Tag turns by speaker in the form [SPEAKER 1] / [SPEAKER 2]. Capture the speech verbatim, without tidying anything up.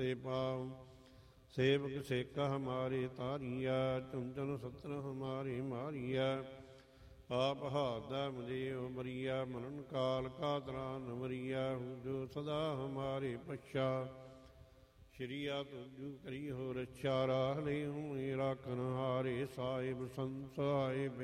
[SPEAKER 1] ਤੇ ਪਾਉ। सेवक सेका हमारे तारिया, चुंचन सत्र हमारे मारिया। आप हादा मुझे मरिया, मनन काल का त्रान मरिया। जो सदा हमारे पश्चा, श्रिया तुझु करी हो रक्षा। राह ले हूँ राखन हारे, साहिब संत सहाय।